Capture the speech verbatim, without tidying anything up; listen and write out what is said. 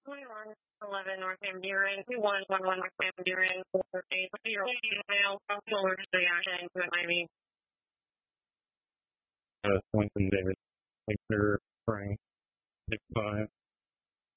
twenty-one eleven North Van Buren, two one one one North Van Buren, four eight zero email, functional emergency action to Miami. Uh, Swinton David, Lake Frank, six five.